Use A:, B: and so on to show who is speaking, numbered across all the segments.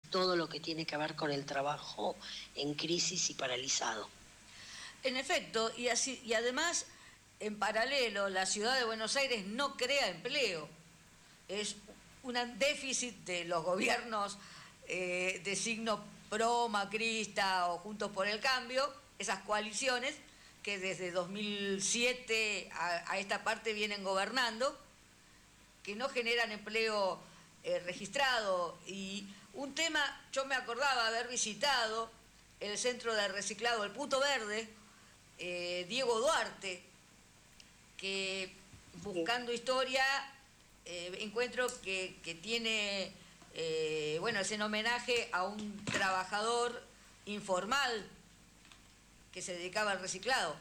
A: todo lo que tiene que ver con el trabajo en crisis y paralizado.
B: En efecto, y además, en paralelo, la ciudad de Buenos Aires no crea empleo. Es un déficit de los gobiernos de signo pro-macrista o Juntos por el Cambio, esas coaliciones que desde 2007 a esta parte vienen gobernando, que no generan empleo registrado. Y un tema, yo me acordaba haber visitado el centro de reciclado El Punto Verde, Diego Duarte, que buscando historia encuentro que tiene, es en homenaje a un trabajador informal que se dedicaba al reciclado.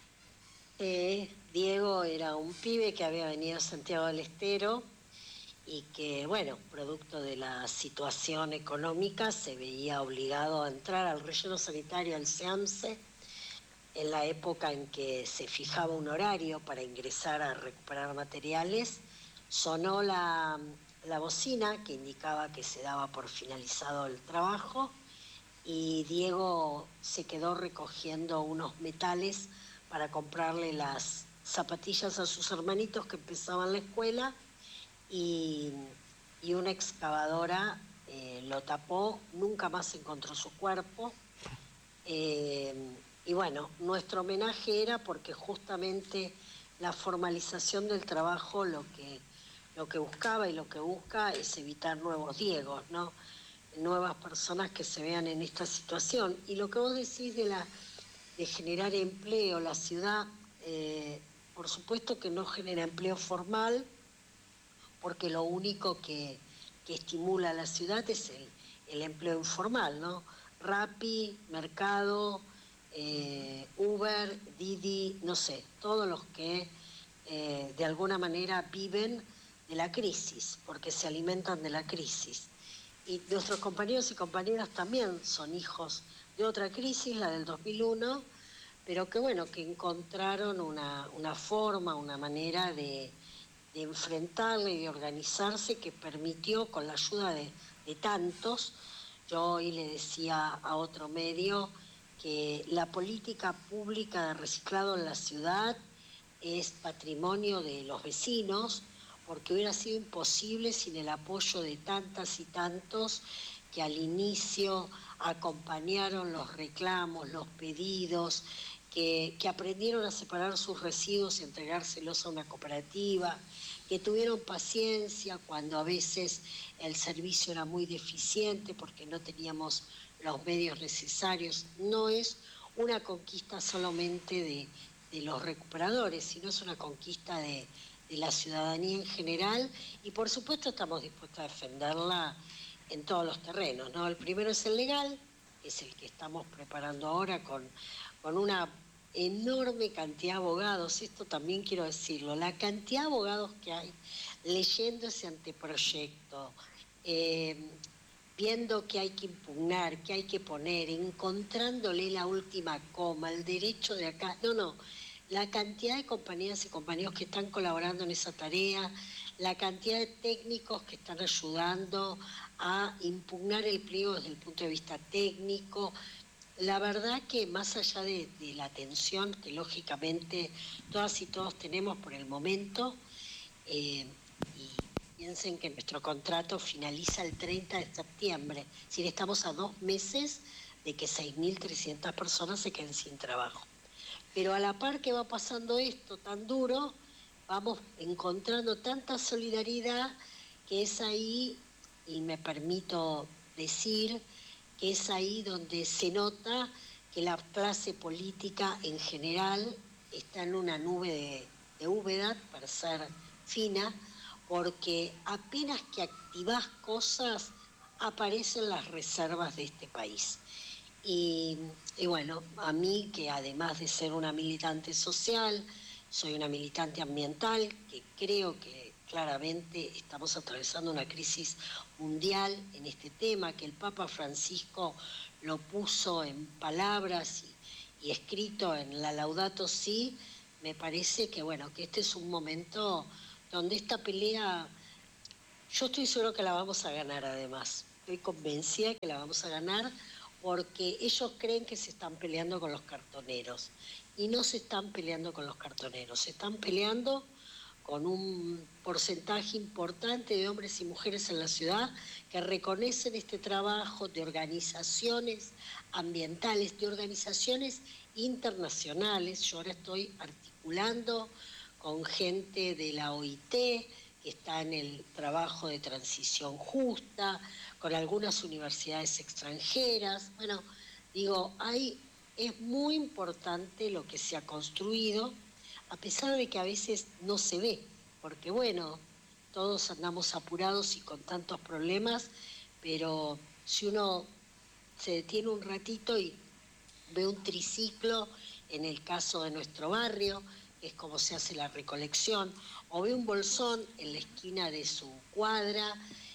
A: Diego era un pibe que había venido a Santiago del Estero y que, producto de la situación económica, se veía obligado a entrar al relleno sanitario, al SEAMSE, en la época en que se fijaba un horario para ingresar a recuperar materiales. Sonó la bocina que indicaba que se daba por finalizado el trabajo y Diego se quedó recogiendo unos metales para comprarle las zapatillas a sus hermanitos que empezaban la escuela y una excavadora lo tapó, nunca más encontró su cuerpo. Y nuestro homenaje era porque justamente la formalización del trabajo lo que buscaba y lo que busca es evitar nuevos Diegos, ¿no? Nuevas personas que se vean en esta situación. Y lo que vos decís de generar empleo, la ciudad, por supuesto que no genera empleo formal, porque lo único que estimula a la ciudad es el empleo informal, ¿no? Rappi, Mercado, Uber, Didi, no sé, todos los que de alguna manera viven de la crisis, porque se alimentan de la crisis. Y nuestros compañeros y compañeras también son hijos de otra crisis, la del 2001, pero que encontraron una forma, una manera de enfrentarla y de organizarse que permitió, con la ayuda de tantos. Yo hoy le decía a otro medio que la política pública de reciclado en la ciudad es patrimonio de los vecinos, porque hubiera sido imposible sin el apoyo de tantas y tantos que al inicio acompañaron los reclamos, los pedidos, que aprendieron a separar sus residuos y entregárselos a una cooperativa, que tuvieron paciencia cuando a veces el servicio era muy deficiente porque no teníamos los medios necesarios. No es una conquista solamente de los recuperadores, sino es una conquista de la ciudadanía en general, y por supuesto estamos dispuestos a defenderla en todos los terrenos, ¿no? El primero es el legal, es el que estamos preparando ahora con una enorme cantidad de abogados. Esto también quiero decirlo, la cantidad de abogados que hay leyendo ese anteproyecto, viendo que hay que impugnar, que hay que poner, encontrándole la última coma, el derecho de acá. No, la cantidad de compañeras y compañeros que están colaborando en esa tarea, la cantidad de técnicos que están ayudando a impugnar el pliego desde el punto de vista técnico. La verdad que más allá de la tensión que lógicamente todas y todos tenemos por el momento, y piensen que nuestro contrato finaliza el 30 de septiembre, es decir, estamos a 2 meses de que 6.300 personas se queden sin trabajo. Pero a la par que va pasando esto tan duro, vamos encontrando tanta solidaridad que es ahí, y me permito decir, que es ahí donde se nota que la clase política en general está en una nube de úbeda, para ser fina, porque apenas que activás cosas, aparecen las reservas de este país. Y a mí, que además de ser una militante social, soy una militante ambiental, que creo que claramente estamos atravesando una crisis mundial en este tema, que el Papa Francisco lo puso en palabras y escrito en la Laudato Si. Me parece que este es un momento donde esta pelea, yo estoy seguro que la vamos a ganar además, estoy convencida que la vamos a ganar, porque ellos creen que se están peleando con los cartoneros. Y no se están peleando con los cartoneros, se están peleando con un porcentaje importante de hombres y mujeres en la ciudad que reconocen este trabajo de organizaciones ambientales, de organizaciones internacionales. Yo ahora estoy articulando con gente de la OIT, que está en el trabajo de transición justa, con algunas universidades extranjeras. Bueno, digo, es muy importante lo que se ha construido, a pesar de que a veces no se ve, porque bueno, todos andamos apurados y con tantos problemas, pero si uno se detiene un ratito y ve un triciclo, en el caso de nuestro barrio, que es como se hace la recolección, o ve un bolsón en la esquina de su cuadra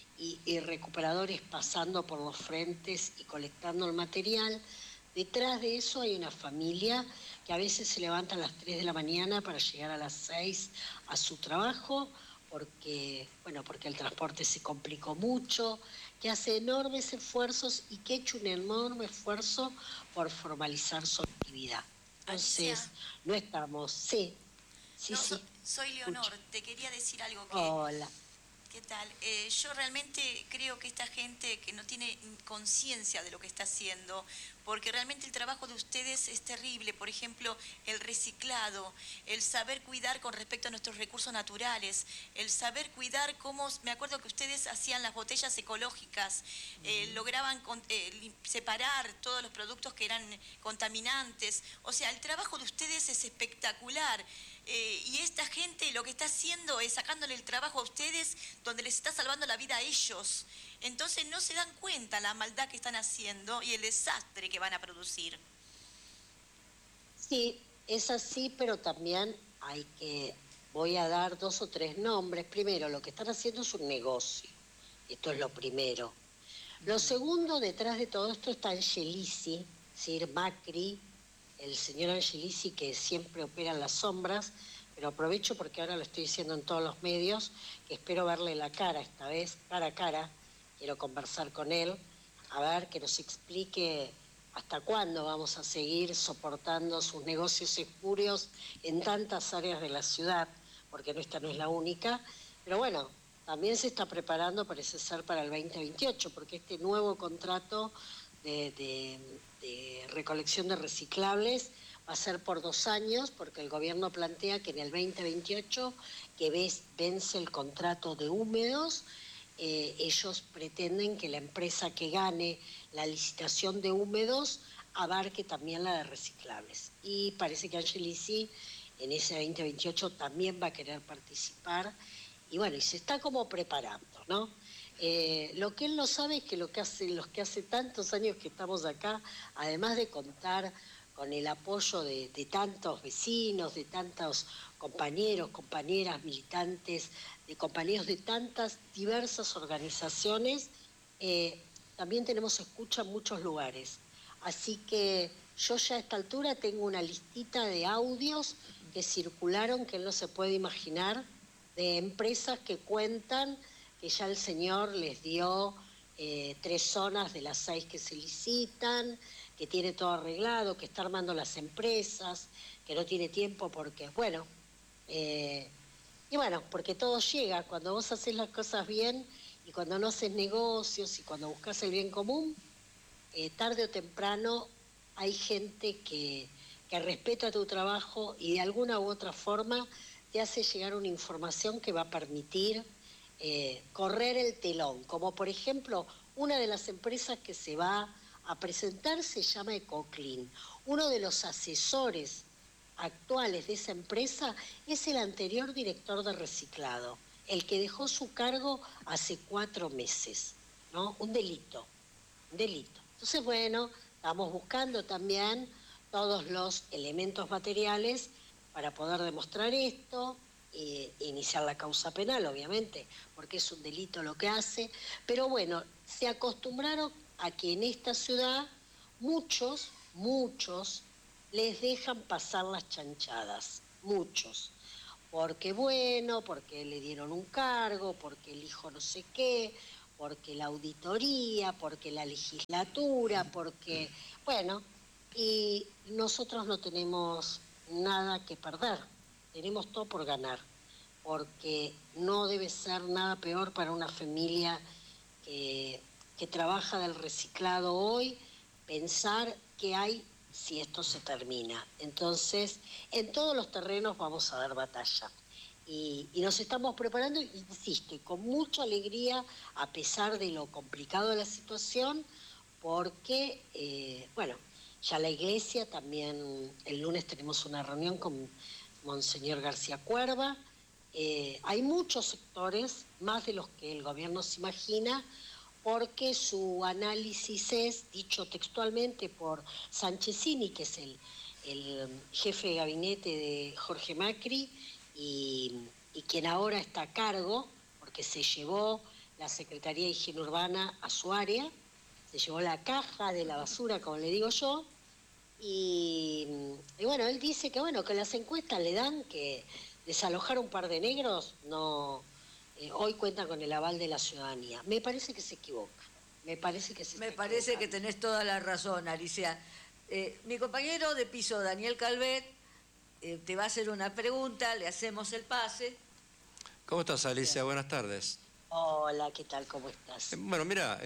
A: y recuperadores pasando por los frentes y colectando el material. Detrás de eso hay una familia que a veces se levanta a las 3 de la mañana para llegar a las 6 a su trabajo, porque el transporte se complicó mucho, que hace enormes esfuerzos y que ha hecho un enorme esfuerzo por formalizar su actividad. Entonces,
C: Alicia,
A: no estamos... Sí,
C: no,
A: sí.
C: soy Leonor,
A: Escucho.
C: te quería decir algo que...
A: Hola.
C: ¿Qué tal? Yo realmente creo que esta gente que no tiene conciencia de lo que está haciendo, porque realmente el trabajo de ustedes es terrible. Por ejemplo, el reciclado, el saber cuidar con respecto a nuestros recursos naturales, el saber cuidar cómo... Me acuerdo que ustedes hacían las botellas ecológicas, lograban separar todos los productos que eran contaminantes. O sea, el trabajo de ustedes es espectacular. Y esta gente lo que está haciendo es sacándole el trabajo a ustedes, donde les está salvando la vida a ellos. Entonces no se dan cuenta la maldad que están haciendo y el desastre que van a producir.
A: Sí, es así, pero también voy a dar 2 o 3 nombres. Primero, lo que están haciendo es un negocio. Esto es lo primero. Lo segundo, detrás de todo esto está Angelici, Sir Macri, el señor Angelici, que siempre opera en las sombras, pero aprovecho porque ahora lo estoy diciendo en todos los medios, que espero verle la cara esta vez, cara a cara. Quiero conversar con él, a ver que nos explique hasta cuándo vamos a seguir soportando sus negocios espurios en tantas áreas de la ciudad, porque esta no es la única. Pero bueno, también se está preparando, parece ser, para el 2028, porque este nuevo contrato de recolección de reciclables va a ser por 2 años, porque el gobierno plantea que en el 2028, que vence el contrato de húmedos, ellos pretenden que la empresa que gane la licitación de húmedos abarque también la de reciclables. Y parece que Angelici en ese 2028 también va a querer participar. Y bueno, y se está como preparando, ¿no? Lo que él no sabe es que los que hace tantos años que estamos acá, además de contar con el apoyo de tantos vecinos, de tantos compañeros, compañeras, militantes, de compañeros de tantas diversas organizaciones, también tenemos escucha en muchos lugares. Así que yo ya a esta altura tengo una listita de audios que circularon, que él no se puede imaginar, de empresas que cuentan que ya el señor les dio 3 zonas de las 6 que se licitan, que tiene todo arreglado, que está armando las empresas, que no tiene tiempo porque, porque todo llega. Cuando vos haces las cosas bien y cuando no haces negocios y cuando buscas el bien común, tarde o temprano hay gente que respeta tu trabajo y de alguna u otra forma te hace llegar una información que va a permitir correr el telón. Como por ejemplo, una de las empresas que se va a presentar se llama Ecoclean. Uno de los asesores actuales de esa empresa es el anterior director de reciclado, el que dejó su cargo hace 4 meses, ¿no? Un delito. Entonces, bueno, estamos buscando también todos los elementos materiales para poder demostrar esto, iniciar la causa penal, obviamente, porque es un delito lo que hace. Pero bueno, se acostumbraron a que en esta ciudad muchos les dejan pasar las chanchadas, muchos. Porque le dieron un cargo, porque el hijo no sé qué, porque la auditoría, porque la legislatura, porque, bueno, y nosotros no tenemos nada que perder, tenemos todo por ganar, porque no debe ser nada peor para una familia que trabaja del reciclado hoy, pensar qué hay si esto se termina. Entonces, en todos los terrenos vamos a dar batalla. Y nos estamos preparando, insisto, y con mucha alegría, a pesar de lo complicado de la situación, porque, bueno, ya la iglesia también, el lunes tenemos una reunión con Monseñor García Cuerva. Hay muchos sectores, más de los que el gobierno se imagina, porque su análisis es, dicho textualmente por Sanchezini, que es el jefe de gabinete de Jorge Macri, y quien ahora está a cargo, porque se llevó la Secretaría de Higiene Urbana a su área, se llevó la caja de la basura, como le digo yo, y bueno, él dice que bueno, que las encuestas le dan que desalojar un par de negros no hoy cuentan con el aval de la ciudadanía. Me parece que se equivoca. Me parece que
B: tenés toda la razón, Alicia. Mi compañero de piso, Daniel Calvet, te va a hacer una pregunta, le hacemos el pase.
D: ¿Cómo estás, Alicia? Buenas tardes.
A: Hola, ¿qué tal? ¿Cómo estás?
D: Bueno, mira,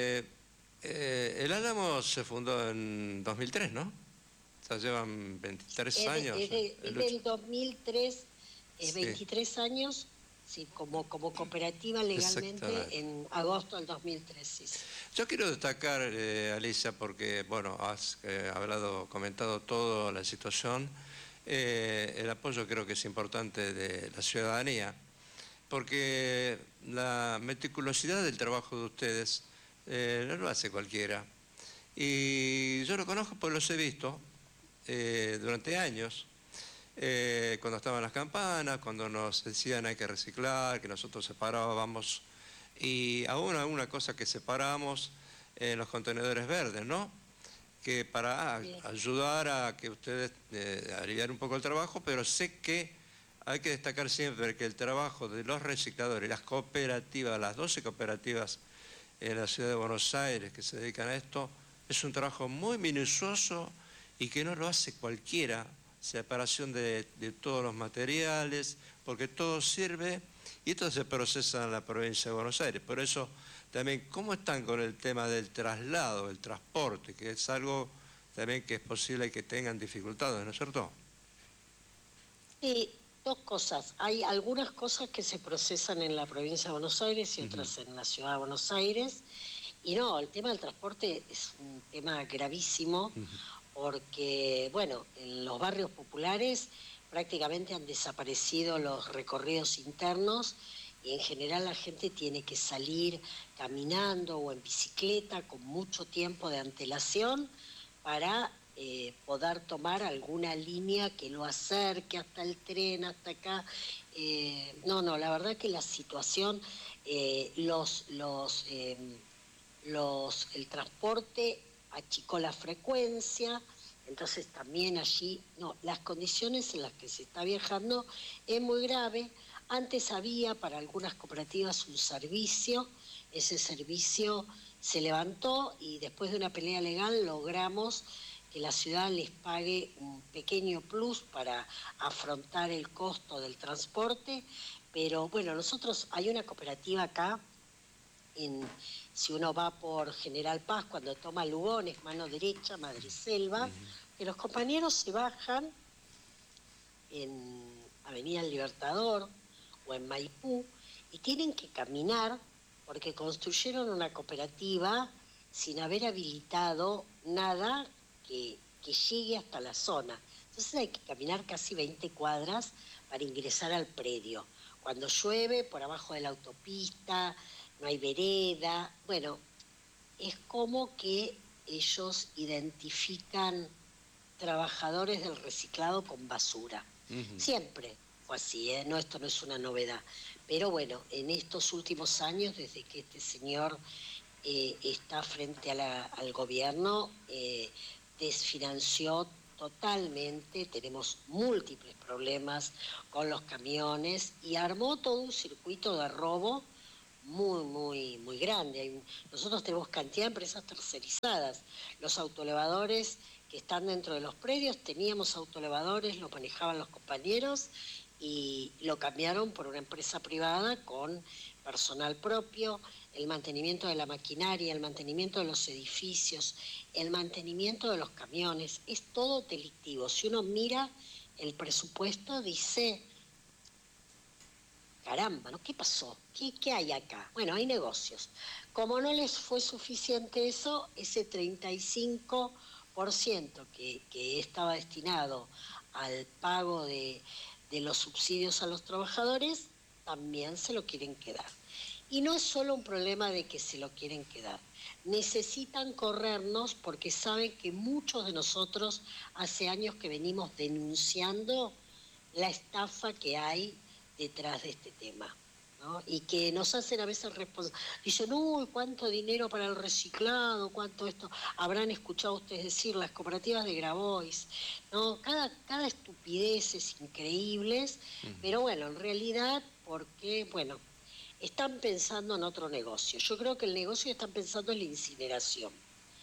D: el Álamo se fundó en 2003, ¿no? O sea, llevan 23 años.
A: Es del 2003, 23 años, sí, como cooperativa legalmente en agosto del 2003. Sí.
D: Yo quiero destacar, Alicia, porque, bueno, has comentado toda la situación. El apoyo creo que es importante de la ciudadanía, porque la meticulosidad del trabajo de ustedes no lo hace cualquiera. Y yo lo conozco porque los he visto durante años, cuando estaban las campanas, cuando nos decían hay que reciclar, que nosotros separábamos, y aún alguna cosa que separamos en los contenedores verdes, ¿no? Que para ayudar a que ustedes aliviar un poco el trabajo, pero sé que hay que destacar siempre que el trabajo de los recicladores, las cooperativas, las 12 cooperativas en la ciudad de Buenos Aires que se dedican a esto, es un trabajo muy minucioso y que no lo hace cualquiera, separación de todos los materiales, porque todo sirve y esto se procesa en la provincia de Buenos Aires. Por eso también, ¿cómo están con el tema del traslado, el transporte, que es algo también que es posible que tengan dificultades, ¿no es cierto?
A: Sí, dos cosas. Hay algunas cosas que se procesan en la provincia de Buenos Aires y otras en la ciudad de Buenos Aires. Y no, el tema del transporte es un tema gravísimo porque, bueno, en los barrios populares prácticamente han desaparecido los recorridos internos y en general la gente tiene que salir caminando o en bicicleta con mucho tiempo de antelación para poder tomar alguna línea que lo acerque hasta el tren, hasta acá. La verdad que la situación, el transporte achicó la frecuencia, entonces también allí, las condiciones en las que se está viajando es muy grave. Antes había para algunas cooperativas un servicio, ese servicio se levantó y después de una pelea legal logramos que la ciudad les pague un pequeño plus para afrontar el costo del transporte, pero bueno, hay una cooperativa acá, si uno va por General Paz, cuando toma Lugones, mano derecha, Madreselva, que los compañeros se bajan en Avenida El Libertador o en Maipú y tienen que caminar porque construyeron una cooperativa sin haber habilitado nada que llegue hasta la zona. Entonces hay que caminar casi 20 cuadras para ingresar al predio. Cuando llueve, por abajo de la autopista, no hay vereda. Bueno, es como que ellos identifican trabajadores del reciclado con basura. Siempre fue así, ¿eh? No, esto no es una novedad. Pero bueno, en estos últimos años, desde que este señor está frente al gobierno, desfinanció totalmente, tenemos múltiples problemas con los camiones y armó todo un circuito de robo muy grande. Nosotros tenemos cantidad de empresas tercerizadas. Los autoelevadores que están dentro de los predios, teníamos autoelevadores, lo manejaban los compañeros y lo cambiaron por una empresa privada con personal propio, el mantenimiento de la maquinaria, el mantenimiento de los edificios, el mantenimiento de los camiones, es todo delictivo. Si uno mira el presupuesto, dice, caramba, ¿no? ¿Qué pasó? ¿Qué hay acá? Bueno, hay negocios. Como no les fue suficiente eso, ese 35% que estaba destinado al pago de los subsidios a los trabajadores, también se lo quieren quedar. Y no es solo un problema de que se lo quieren quedar. Necesitan corrernos porque saben que muchos de nosotros hace años que venimos denunciando la estafa que hay detrás de este tema, ¿no? Y que nos hacen a veces responsables. Dicen, uy, cuánto dinero para el reciclado, cuánto esto. Habrán escuchado ustedes decir, las cooperativas de Grabois, ¿no? Cada estupidez es increíbles, pero bueno, en realidad, porque, bueno, están pensando en otro negocio. Yo creo que el negocio que están pensando es la incineración.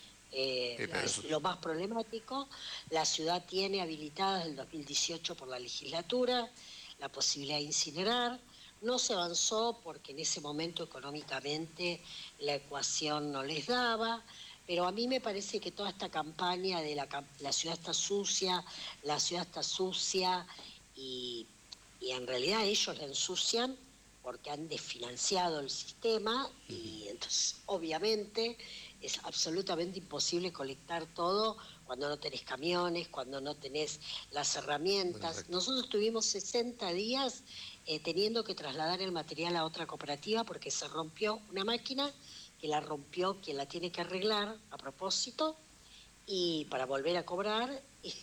A: Es lo más problemático. La ciudad tiene habilitada desde el 2018 por la legislatura la posibilidad de incinerar. No se avanzó porque en ese momento económicamente la ecuación no les daba, pero a mí me parece que toda esta campaña de la ciudad está sucia, la ciudad está sucia, y en realidad ellos la ensucian porque han desfinanciado el sistema, y entonces obviamente es absolutamente imposible colectar todo cuando no tenés camiones, cuando no tenés las herramientas. Bueno, nosotros tuvimos 60 días teniendo que trasladar el material a otra cooperativa porque se rompió una máquina, que la rompió quien la tiene que arreglar a propósito, y para volver a cobrar,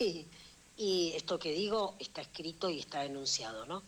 A: y esto que digo está escrito y está denunciado, ¿no?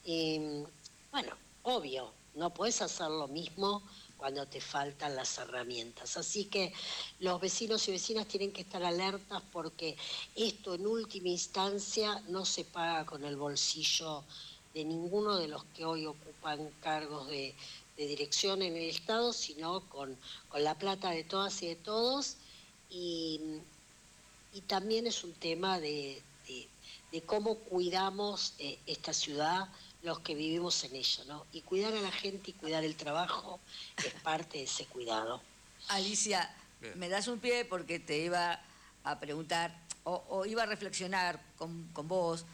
A: Bueno, obvio, no puedes hacer lo mismo cuando te faltan las herramientas. Así que los vecinos y vecinas tienen que estar alertas porque esto en última instancia no se paga con el bolsillo de ninguno de los que hoy ocupan cargos de dirección en el Estado, sino con la plata de todas y de todos. Y también es un tema de cómo cuidamos esta ciudad, los que vivimos en ella, ¿no? Y cuidar a la gente y cuidar el trabajo es parte de ese cuidado.
B: Alicia, bien, me das un pie porque te iba a preguntar o iba a reflexionar con vos.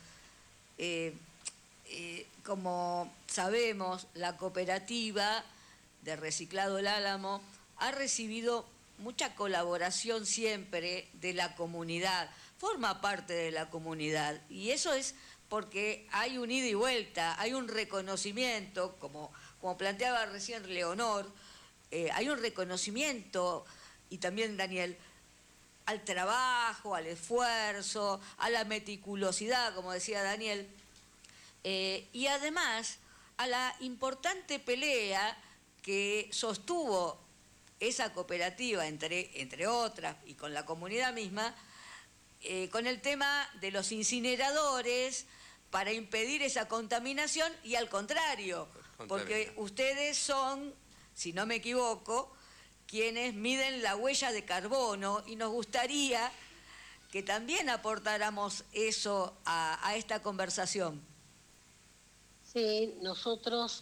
B: Como sabemos, la cooperativa de reciclado El Álamo ha recibido mucha colaboración siempre de la comunidad, forma parte de la comunidad, y eso es porque hay un ida y vuelta, hay un reconocimiento, como planteaba recién Leonor, hay un reconocimiento, y también Daniel, al trabajo, al esfuerzo, a la meticulosidad, como decía Daniel, y además a la importante pelea que sostuvo esa cooperativa, entre otras, y con la comunidad misma, con el tema de los incineradores para impedir esa contaminación, y al contrario, porque ustedes son, si no me equivoco, quienes miden la huella de carbono, y nos gustaría que también aportáramos eso a esta conversación.
A: Sí, nosotros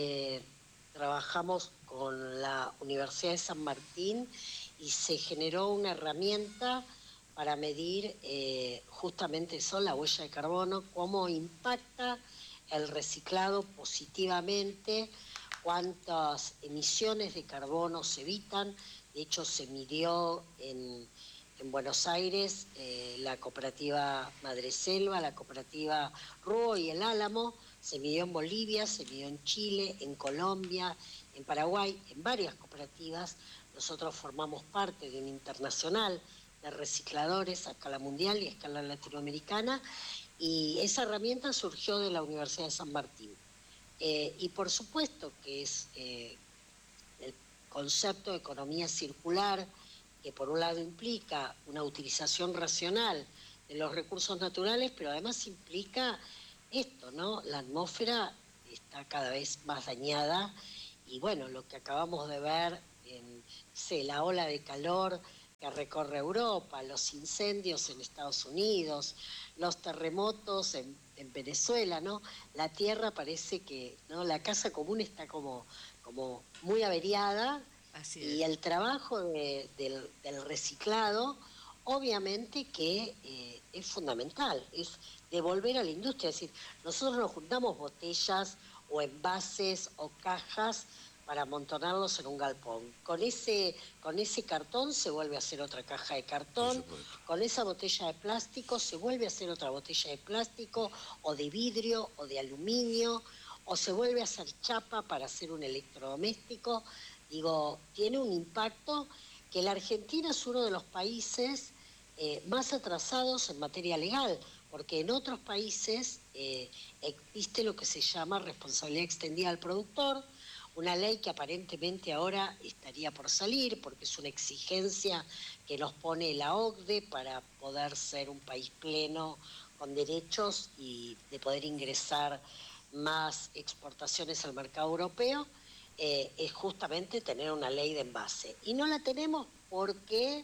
A: trabajamos con la Universidad de San Martín y se generó una herramienta para medir justamente eso, la huella de carbono, cómo impacta el reciclado positivamente, cuántas emisiones de carbono se evitan. De hecho, se midió en Buenos Aires la cooperativa Madreselva, la cooperativa Ruo y El Álamo, se midió en Bolivia, se midió en Chile, en Colombia, en Paraguay, en varias cooperativas. Nosotros formamos parte de un internacional de recicladores a escala mundial y a escala latinoamericana, y esa herramienta surgió de la Universidad de San Martín. Y por supuesto que es el concepto de economía circular, que por un lado implica una utilización racional de los recursos naturales, pero además implica esto, ¿no? La atmósfera está cada vez más dañada y bueno, lo que acabamos de ver en la ola de calor que recorre Europa, los incendios en Estados Unidos, los terremotos en Venezuela, ¿no? La tierra parece que, ¿no? La casa común está como muy averiada.
B: Así
A: Y
B: es.
A: el trabajo del reciclado, obviamente que es fundamental, es devolver a la industria. Es decir, nosotros nos juntamos botellas o envases o cajas para amontonarlos en un galpón. Con ese cartón se vuelve a hacer otra caja de cartón, con esa botella de plástico se vuelve a hacer otra botella de plástico o de vidrio o de aluminio, o se vuelve a hacer chapa para hacer un electrodoméstico. Digo, tiene un impacto que la Argentina es uno de los países más atrasados en materia legal, porque en otros países existe lo que se llama responsabilidad extendida al productor, una ley que aparentemente ahora estaría por salir, porque es una exigencia que nos pone la OCDE para poder ser un país pleno con derechos y de poder ingresar más exportaciones al mercado europeo. Es justamente tener una ley de envase. Y no la tenemos porque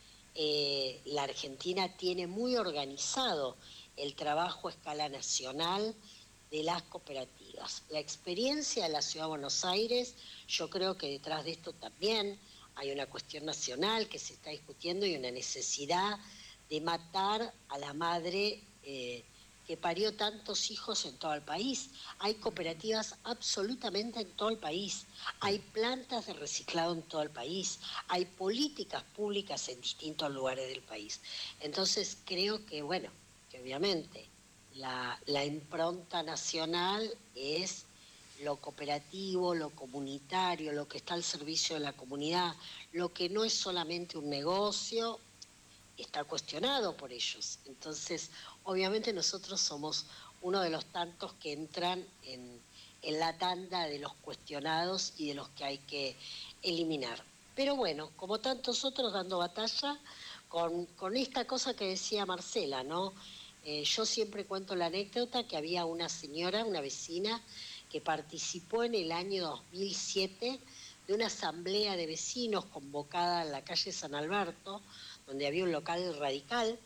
A: la Argentina tiene muy organizado el trabajo a escala nacional de las cooperativas. La experiencia de la Ciudad de Buenos Aires, yo creo que detrás de esto también hay una cuestión nacional que se está discutiendo y una necesidad de matar a la madre que parió tantos hijos en todo el país. Hay cooperativas absolutamente en todo el país, hay plantas de reciclado en todo el país, hay políticas públicas en distintos lugares del país. Entonces creo que, bueno, que obviamente la impronta nacional es lo cooperativo, lo comunitario, lo que está al servicio de la comunidad, lo que no es solamente un negocio, está cuestionado por ellos. Entonces, obviamente nosotros somos uno de los tantos que entran en la tanda de los cuestionados y de los que hay que eliminar. Pero bueno, como tantos otros dando batalla con esta cosa que decía Marcela, ¿no? Yo siempre cuento la anécdota que había una señora, una vecina, que participó en el año 2007 de una asamblea de vecinos convocada en la calle San Alberto, donde había un local radical,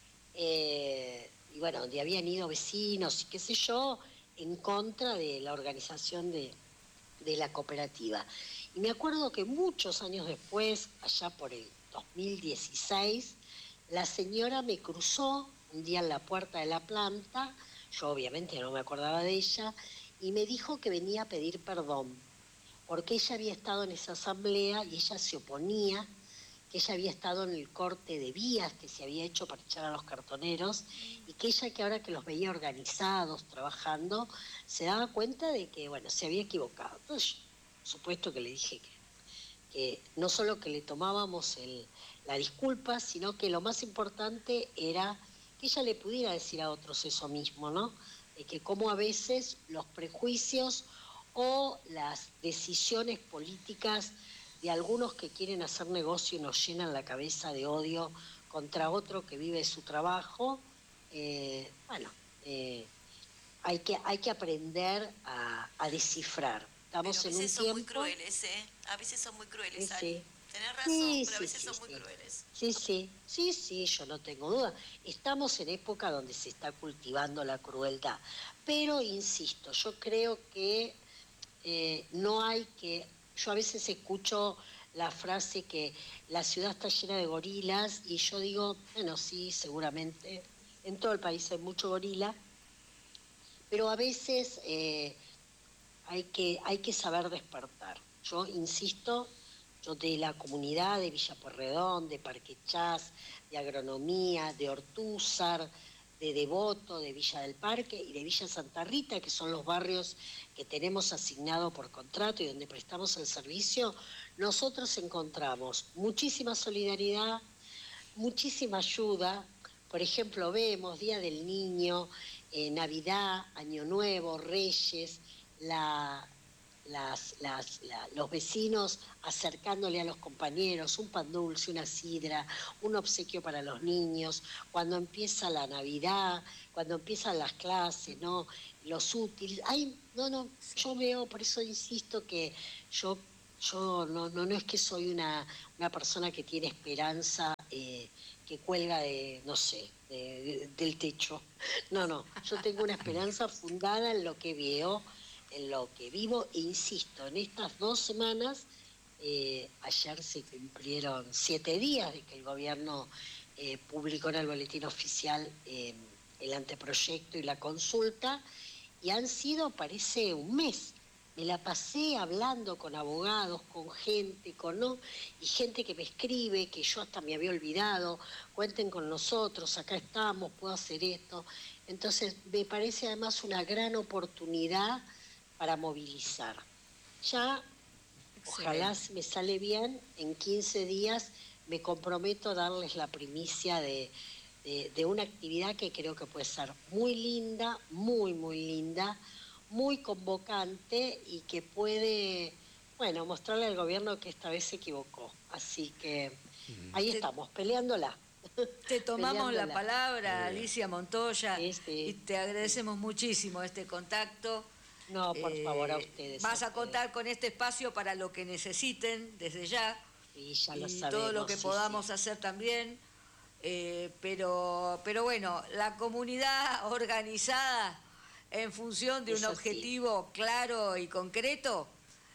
A: y bueno, donde habían ido vecinos y qué sé yo, en contra de la organización de la cooperativa. Y me acuerdo que muchos años después, allá por el 2016, la señora me cruzó un día en la puerta de la planta, yo obviamente no me acordaba de ella, y me dijo que venía a pedir perdón, porque ella había estado en esa asamblea y ella se oponía, que ella había estado en el corte de vías que se había hecho para echar a los cartoneros, y que ella, que ahora que los veía organizados, trabajando, se daba cuenta de que, bueno, se había equivocado. Entonces, yo, por supuesto que le dije que no solo que le tomábamos la disculpa, sino que lo más importante era que ella le pudiera decir a otros eso mismo, ¿no? De que como a veces los prejuicios o las decisiones políticas de algunos que quieren hacer negocio y nos llenan la cabeza de odio contra otro que vive su trabajo, hay que aprender a descifrar. Estamos
C: Pero a
A: en un
C: veces son muy
A: tiempo...
C: crueles, ¿eh? A veces son muy crueles,
A: Sí,
C: Ari. Tenés razón,
A: sí,
C: pero a
A: sí,
C: veces
A: sí,
C: son muy
A: sí.
C: crueles.
A: Sí, yo no tengo duda. Estamos en época donde se está cultivando la crueldad. Pero, insisto, yo creo que no hay que... Yo a veces escucho la frase que la ciudad está llena de gorilas y yo digo, bueno, sí, seguramente en todo el país hay mucho gorila, pero a veces hay que saber despertar. Yo insisto, yo de la comunidad de Villa Pueyrredón, de Parque Chas, de Agronomía, de Ortúzar, de Devoto, de Villa del Parque y de Villa Santa Rita, que son los barrios que tenemos asignado por contrato y donde prestamos el servicio, nosotros encontramos muchísima solidaridad, muchísima ayuda. Por ejemplo, vemos Día del Niño, Navidad, Año Nuevo, Reyes, los vecinos acercándole a los compañeros un pan dulce, una sidra, un obsequio para los niños, cuando empieza la Navidad, cuando empiezan las clases, ¿no? los útiles. Yo veo, por eso insisto que yo no es que soy una persona que tiene esperanza que cuelga no sé, del techo. No, yo tengo una esperanza fundada en lo que veo, en lo que vivo, e insisto, en estas 2 semanas, ayer se cumplieron 7 días de que el gobierno publicó en el boletín oficial el anteproyecto y la consulta, y han sido, parece, un mes. Me la pasé hablando con abogados, con gente, y gente que me escribe, que yo hasta me había olvidado, cuenten con nosotros, acá estamos, puedo hacer esto. Entonces, me parece además una gran oportunidad para movilizar. Ya, ojalá si me sale bien, en 15 días me comprometo a darles la primicia de una actividad que creo que puede ser muy linda, muy, muy linda, muy convocante y que puede, mostrarle al gobierno que esta vez se equivocó. Así que ahí estamos, peleándola.
B: Te tomamos la palabra, Alicia Montoya, y te agradecemos muchísimo este contacto.
A: No, por favor, a ustedes.
B: Vas a contar con este espacio para lo que necesiten desde ya.
A: Y ya lo
B: y
A: sabemos,
B: todo lo que podamos hacer también. Pero bueno, la comunidad organizada en función de un objetivo claro y concreto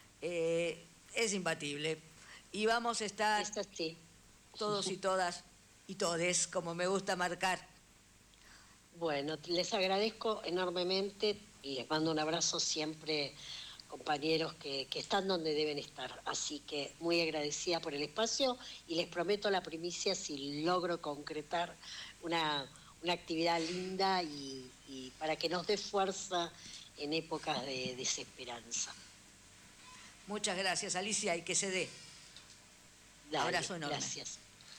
B: es imbatible. Y vamos a estar todos y todas y todes, como me gusta marcar.
A: Bueno, les agradezco enormemente y les mando un abrazo siempre, compañeros que están donde deben estar. Así que muy agradecida por el espacio y les prometo la primicia si logro concretar una actividad linda y para que nos dé fuerza en épocas de desesperanza.
B: Muchas gracias, Alicia, y que se dé.
A: Dale,
B: abrazo enorme.
A: Gracias.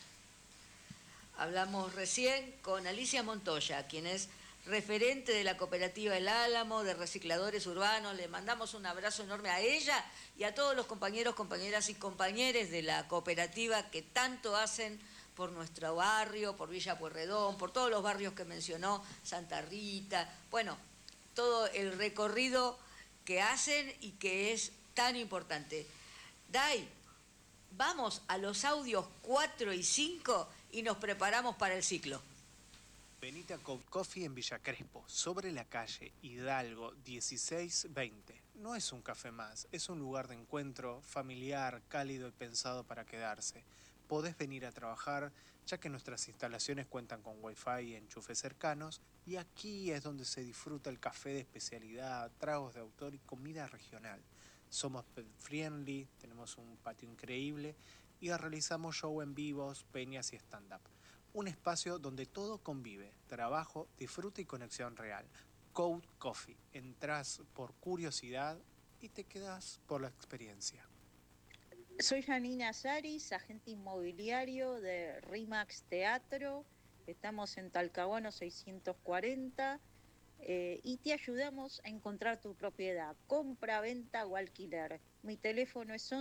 B: Hablamos recién con Alicia Montoya, quien es referente de la cooperativa El Álamo, de recicladores urbanos. Le mandamos un abrazo enorme a ella y a todos los compañeros, compañeras y compañeres de la cooperativa que tanto hacen por nuestro barrio, por Villa Pueyrredón, por todos los barrios que mencionó, Santa Rita, bueno, todo el recorrido que hacen y que es tan importante. Day, vamos a los audios 4 y 5 y nos preparamos para el ciclo.
E: Venite a Cold Coffee en Villa Crespo, sobre la calle Hidalgo 1620. No es un café más, es un lugar de encuentro familiar, cálido y pensado para quedarse. Podés venir a trabajar, ya que nuestras instalaciones cuentan con wifi y enchufes cercanos, y aquí es donde se disfruta el café de especialidad, tragos de autor y comida regional. Somos pet friendly, tenemos un patio increíble y realizamos show en vivos, peñas y stand-up. Un espacio donde todo convive, trabajo, disfrute y conexión real. Cold Coffee. Entrás por curiosidad y te quedás por la experiencia.
F: Soy Janina Saris, agente inmobiliario de RIMAX Teatro. Estamos en Talcahuano 640 y te ayudamos a encontrar tu propiedad, compra, venta o alquiler. Mi teléfono es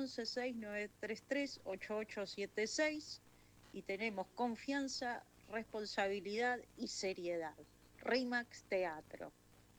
F: 1169338876 y tenemos confianza, responsabilidad y seriedad. RIMAX Teatro.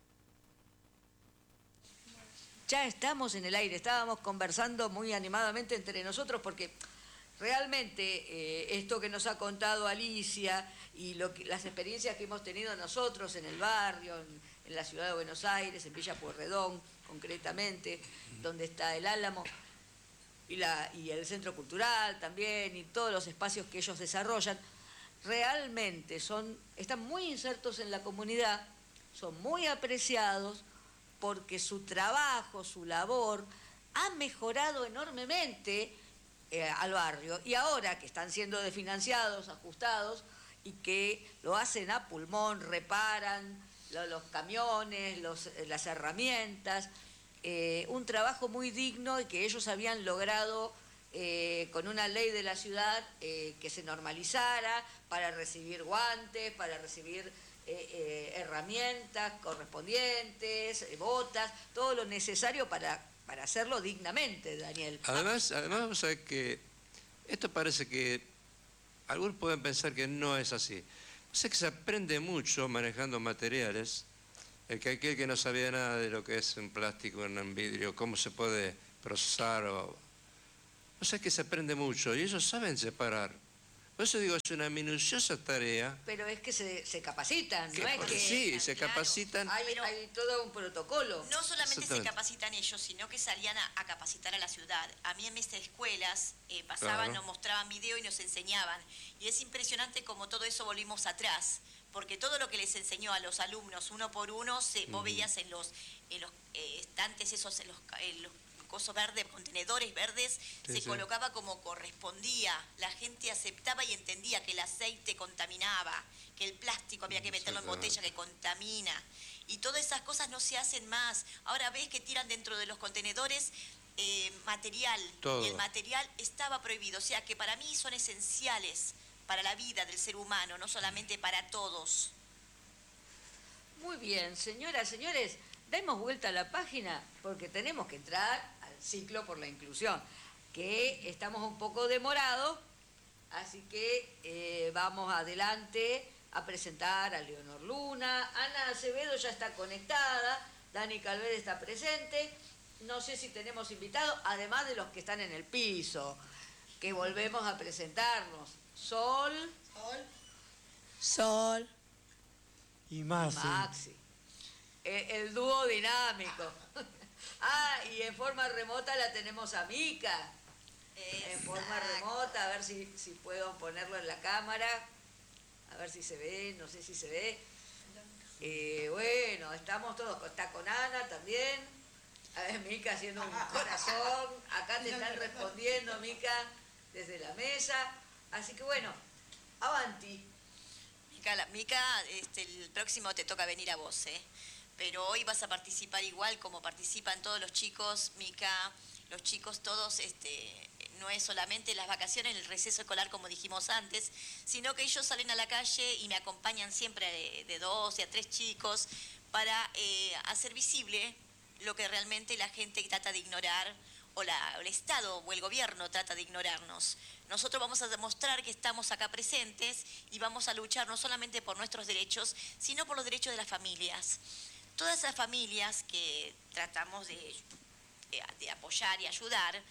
B: Ya estamos en el aire, estábamos conversando muy animadamente entre nosotros porque realmente esto que nos ha contado Alicia y las experiencias que hemos tenido nosotros en el barrio, en la ciudad de Buenos Aires, en Villa Pueyrredón concretamente, donde está el Álamo y el Centro Cultural también y todos los espacios que ellos desarrollan, realmente están muy insertos en la comunidad, son muy apreciados, porque su trabajo, su labor, ha mejorado enormemente al barrio. Y ahora que están siendo desfinanciados, ajustados, y que lo hacen a pulmón, reparan los camiones, las herramientas, un trabajo muy digno y que ellos habían logrado con una ley de la ciudad que se normalizara para recibir guantes, para recibir herramientas correspondientes, botas, todo lo necesario para hacerlo dignamente, Daniel.
D: Además, o sea, que esto parece que algunos pueden pensar que no es así. O sea que se aprende mucho manejando materiales aquel que no sabía nada de lo que es un plástico, un vidrio, cómo se puede procesar. O sea que se aprende mucho y ellos saben separar. Por eso digo, es una minuciosa tarea.
B: Pero es que se capacitan, ¿no es que
D: Sí, se capacitan.
B: hay todo un protocolo?
C: No solamente se
D: Exactamente.
C: capacitan ellos, sino que salían a capacitar a la ciudad. A mí en mis escuelas pasaban,
D: Claro.
C: nos mostraban video y nos enseñaban. Y es impresionante como todo eso volvimos atrás, porque todo lo que les enseñó a los alumnos uno por uno, vos veías en los estantes esos, en los cosos verdes, contenedores verdes,
D: Sí,
C: se
D: sí.
C: colocaba como correspondía. La gente aceptaba y entendía que el aceite contaminaba, que el plástico había que meterlo en botella que contamina. Y todas esas cosas no se hacen más. Ahora ves que tiran dentro de los contenedores material.
D: Todo.
C: Y el material estaba prohibido. O sea que para mí son esenciales para la vida del ser humano, no solamente para todos.
B: Muy bien, señoras, señores, demos vuelta a la página porque tenemos que entrar al ciclo por la inclusión, que estamos un poco demorados, así que vamos adelante a presentar a Leonor Luna. Ana Acevedo ya está conectada, Dani Calvede está presente, no sé si tenemos invitados, además de los que están en el piso, que volvemos a presentarnos.
G: Sol. Y más.
B: Maxi. El dúo dinámico. Y en forma remota la tenemos a Mica. En forma remota, a ver si puedo ponerlo en la cámara. A ver si se ve, no sé si se ve. Bueno, estamos todos. Está con Ana también. A ver, Mica haciendo un corazón. Acá te están respondiendo, Mica, desde la mesa. Así que bueno, avanti.
C: Mica, el próximo te toca venir a vos, ¿eh? Pero hoy vas a participar igual como participan todos los chicos, Mica, los chicos todos, no es solamente las vacaciones, el receso escolar como dijimos antes, sino que ellos salen a la calle y me acompañan siempre de 2 a 3 chicos para hacer visible lo que realmente la gente trata de ignorar o el Estado o el gobierno trata de ignorarnos. Nosotros vamos a demostrar que estamos acá presentes y vamos a luchar no solamente por nuestros derechos, sino por los derechos de las familias. Todas esas familias que tratamos de apoyar y ayudar,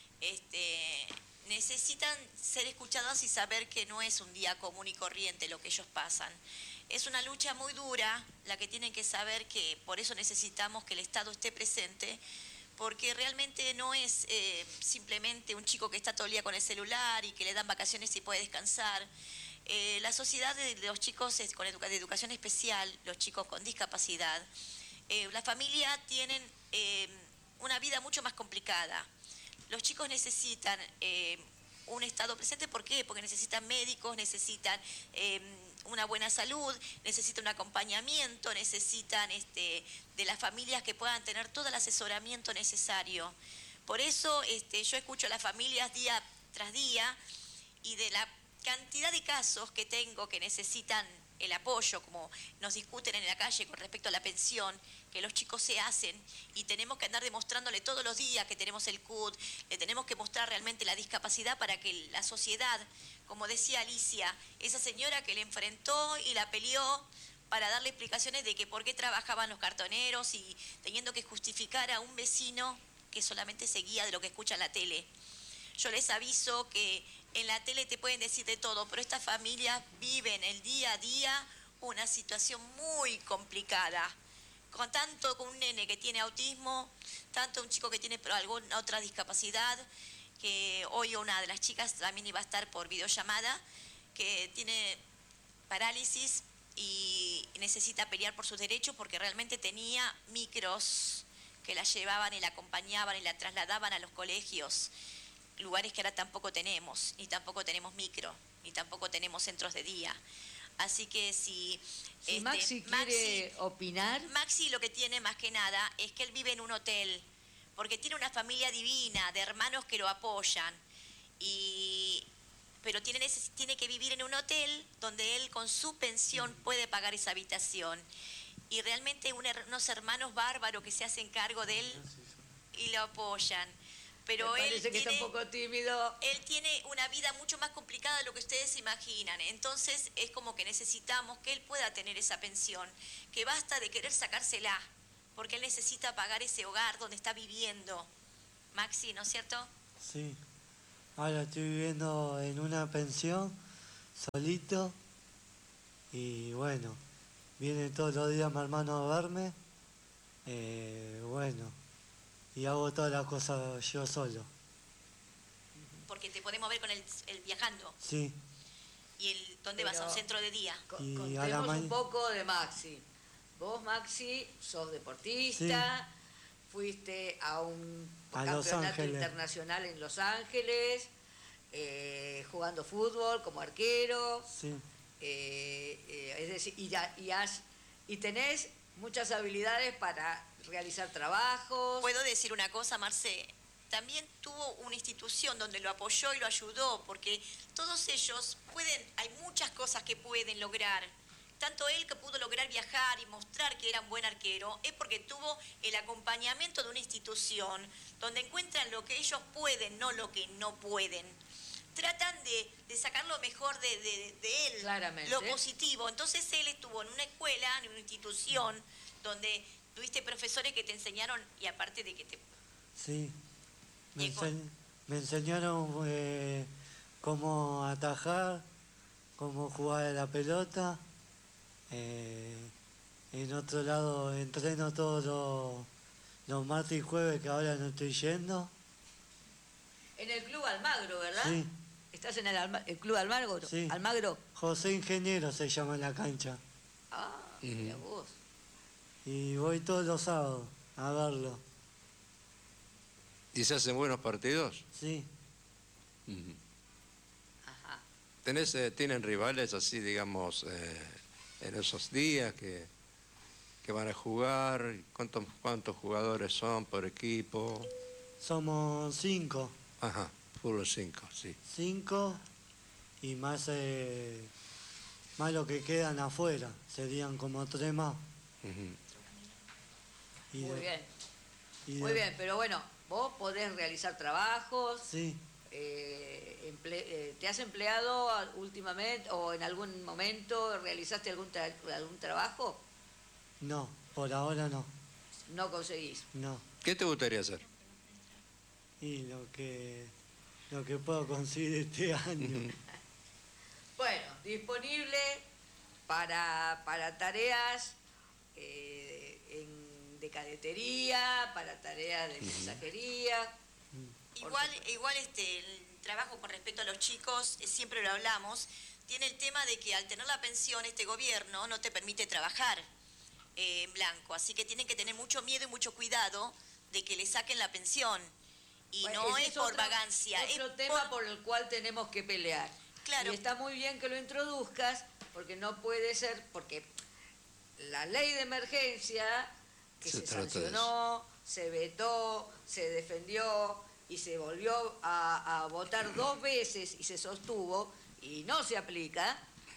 C: necesitan ser escuchadas y saber que no es un día común y corriente lo que ellos pasan. Es una lucha muy dura, la que tienen que saber que por eso necesitamos que el Estado esté presente, porque realmente no es simplemente un chico que está todo el día con el celular y que le dan vacaciones y puede descansar. La sociedad de los chicos de educación especial, los chicos con discapacidad, la familia tienen una vida mucho más complicada. Los chicos necesitan un Estado presente, ¿por qué? Porque necesitan médicos, necesitan una buena salud, necesitan un acompañamiento, necesitan de las familias que puedan tener todo el asesoramiento necesario. Por eso yo escucho a las familias día tras día y de la cantidad de casos que tengo que necesitan el apoyo, como nos discuten en la calle con respecto a la pensión, que los chicos se hacen y tenemos que andar demostrándole todos los días que tenemos el CUT, le tenemos que mostrar realmente la discapacidad para que la sociedad, como decía Alicia, esa señora que le enfrentó y la peleó para darle explicaciones de que por qué trabajaban los cartoneros y teniendo que justificar a un vecino que solamente se guía de lo que escucha en la tele. Yo les aviso que en la tele te pueden decir de todo, pero estas familias viven el día a día una situación muy complicada. Tanto con un nene que tiene autismo, tanto un chico que tiene alguna otra discapacidad, que hoy una de las chicas también iba a estar por videollamada, que tiene parálisis y necesita pelear por sus derechos porque realmente tenía micros que la llevaban y la acompañaban y la trasladaban a los colegios, lugares que ahora tampoco tenemos, ni tampoco tenemos micro, ni tampoco tenemos centros de día. Así que si
B: Maxi quiere opinar.
C: Maxi lo que tiene más que nada es que él vive en un hotel, porque tiene una familia divina, de hermanos que lo apoyan, pero tiene que vivir en un hotel donde él con su pensión puede pagar esa habitación. Y realmente unos hermanos bárbaros que se hacen cargo de él y lo apoyan. pero
B: Me
C: él
B: parece que está un poco tímido.
C: Él tiene una vida mucho más complicada de lo que ustedes se imaginan. Entonces es como que necesitamos que él pueda tener esa pensión, que basta de querer sacársela, porque él necesita pagar ese hogar donde está viviendo. Maxi, ¿no es cierto?
G: Sí. Ahora estoy viviendo en una pensión, solito, y bueno, viene todos los días mi hermano a verme, bueno, y hago todas las cosas yo solo.
C: Porque te podemos ver con el viajando.
G: Sí.
C: ¿Y dónde vas? ¿A un centro de día?
G: Y
B: Contemos un poco de Maxi. Vos, Maxi, sos deportista, fuiste a un campeonato internacional en Los Ángeles, jugando fútbol como arquero.
G: Sí.
B: Es decir, y tenés muchas habilidades para realizar trabajos.
C: ¿Puedo decir una cosa, Marce? También tuvo una institución donde lo apoyó y lo ayudó, porque todos ellos hay muchas cosas que pueden lograr. Tanto él que pudo lograr viajar y mostrar que era un buen arquero, es porque tuvo el acompañamiento de una institución donde encuentran lo que ellos pueden, no lo que no pueden. Tratan de sacar lo mejor de él,
B: claramente,
C: lo positivo. Entonces él estuvo en una escuela, en una institución, donde tuviste profesores que te enseñaron y aparte de que te...
G: Sí, me enseñaron cómo atajar, cómo jugar a la pelota. En otro lado entreno todos los martes y jueves, que ahora no estoy yendo.
B: En el Club Almagro, ¿verdad?
G: Sí.
B: ¿Estás en el Club Almagro?
G: Sí.
B: Almagro.
G: José Ingeniero se llama la cancha.
B: Ah, mira vos.
G: Y voy todos los sábados a verlo.
D: ¿Y se hacen buenos partidos?
G: Sí.
B: Ajá.
D: ¿Tienen rivales así, digamos, en esos días que van a jugar? ¿Cuántos jugadores son por equipo?
G: Somos 5.
D: Ajá, puro 5, sí.
G: 5 y más lo que quedan afuera. Serían como 3 más.
B: Muy bien. Muy bien, pero bueno, vos podés realizar trabajos.
G: Sí.
B: ¿Te has empleado últimamente o en algún momento realizaste algún trabajo?
G: No, por ahora no.
B: No conseguís.
G: No.
D: ¿Qué te gustaría hacer?
G: Y lo que puedo conseguir este año.
B: Bueno, disponible para tareas de cadetería, para tareas de mensajería.
C: Igual el trabajo con respecto a los chicos, siempre lo hablamos, tiene el tema de que al tener la pensión este gobierno no te permite trabajar en blanco, así que tienen que tener mucho miedo y mucho cuidado de que le saquen la pensión. Y
B: bueno,
C: no es por vagancia.
B: Otro tema por el cual tenemos que pelear.
C: Claro.
B: Y está muy bien que lo introduzcas, porque no puede ser, porque la ley de emergencia que se sancionó, se vetó, se defendió y se volvió a votar 2 veces y se sostuvo y no se aplica,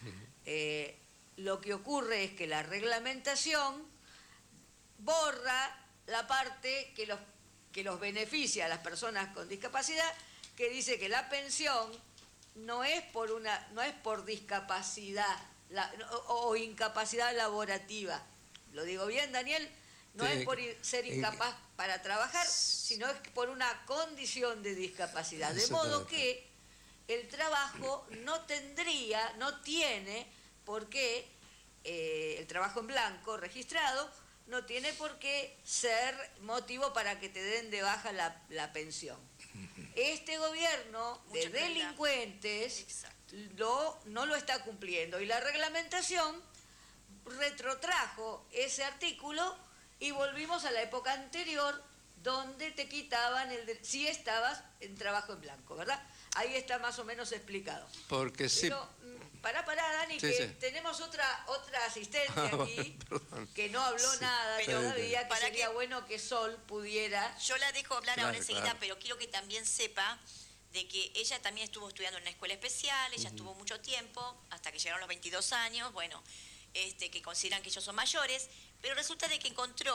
B: lo que ocurre es que la reglamentación borra la parte que los beneficia a las personas con discapacidad, que dice que la pensión no es por discapacidad o incapacidad laborativa. ¿Lo digo bien, Daniel? No es por ser incapaz para trabajar, sino es por una condición de discapacidad. De modo que el trabajo no tiene por qué, el trabajo en blanco registrado, no tiene por qué ser motivo para que te den de baja la pensión. Este gobierno de delincuentes no lo está cumpliendo y la reglamentación retrotrajo ese artículo y volvimos a la época anterior donde te quitaban si estabas en trabajo en blanco, ¿verdad? Ahí está más o menos explicado.
D: Porque sí.
B: Pero, pará, Dani,
D: sí,
B: que
D: sí.
B: tenemos otra asistente aquí que no habló nada todavía, que sería bueno que Sol pudiera...
C: Yo la dejo hablar ahora enseguida,
D: claro.
C: pero quiero que también sepa de que ella también estuvo estudiando en una escuela especial, ella estuvo mucho tiempo, hasta que llegaron los 22 años, bueno, que consideran que ellos son mayores, pero resulta de que encontró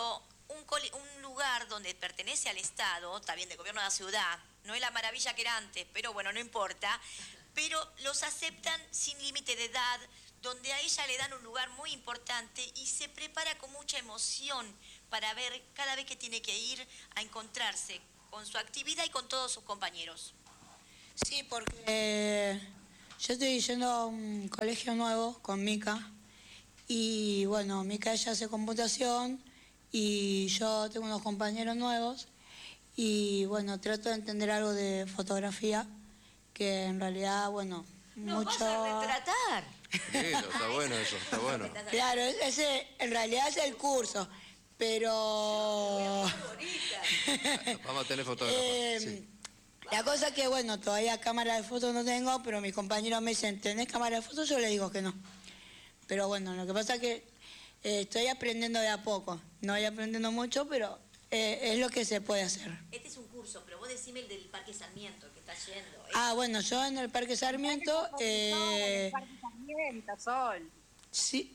C: un lugar donde pertenece al Estado, también del gobierno de la ciudad, no es la maravilla que era antes, pero bueno, no importa, pero los aceptan sin límite de edad, donde a ella le dan un lugar muy importante y se prepara con mucha emoción para ver cada vez que tiene que ir a encontrarse con su actividad y con todos sus compañeros.
H: Sí, porque yo estoy yendo a un colegio nuevo con Mica y bueno, Mica ella hace computación y yo tengo unos compañeros nuevos y bueno, trato de entender algo de fotografía que en realidad, bueno,
B: ¡Nos
H: mucho...
B: vas a retratar!
D: Está bueno eso, está bueno.
H: Claro, ese en realidad es el curso, pero...
D: Vamos a tener fotógrafos. Sí.
H: La cosa es que, bueno, todavía cámara de fotos no tengo, pero mis compañeros me dicen, ¿tenés cámara de fotos? Yo les digo que no. Pero bueno, lo que pasa es que estoy aprendiendo de a poco. No voy aprendiendo mucho, pero es lo que se puede hacer.
C: Este es un curso, pero vos decime el del Parque Sarmiento, que está yendo.
H: Ah, bueno, yo en el Parque Sarmiento...
F: el Parque Sarmiento, Sol.
H: Sí.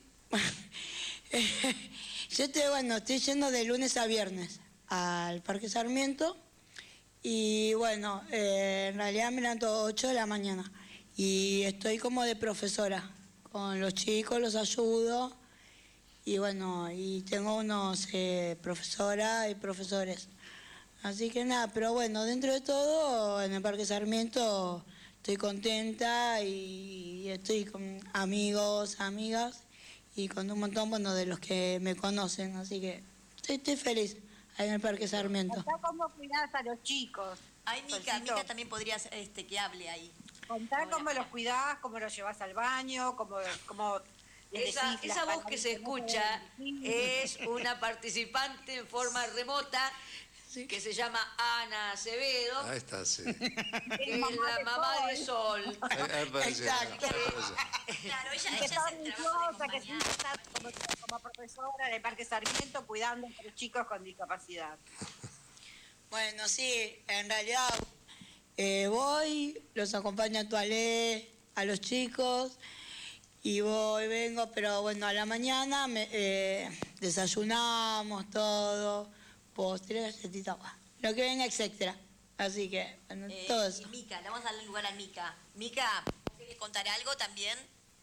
H: Yo estoy yendo de lunes a viernes al Parque Sarmiento. Y bueno, en realidad me levanto 8 de la mañana y estoy como de profesora. Con los chicos los ayudo y bueno, y tengo unos profesoras y profesores. Así que nada, pero bueno, dentro de todo, en el Parque Sarmiento estoy contenta y estoy con amigos, amigas y con un montón, bueno, de los que me conocen. Así que estoy feliz ahí en el Parque Sarmiento.
F: Contá cómo cuidás a los chicos.
C: Ay, Mica también podrías que hable ahí.
F: Contá cómo los cuidás, cómo los llevas al baño, cómo les decís
B: Esa voz que se escucha es una participante en forma remota que se llama Ana Acevedo,
D: Ahí está, sí.
B: que es la mamá de Sol.
H: Exacto.
C: Claro, ella
F: que está
C: hace el trabajo de
F: orgullosa, que sí
C: acompañar.
F: está como profesora del Parque Sarmiento cuidando a los chicos con discapacidad.
H: Bueno, sí, en realidad voy, los acompaño a Toalé, a los chicos, y vengo, pero bueno, a la mañana desayunamos todo, postres, agua, lo que venga, etcétera. Así que, bueno, todo eso.
C: Y Mica, le vamos a darle lugar a Mica. Mica, ¿quieres contar algo también?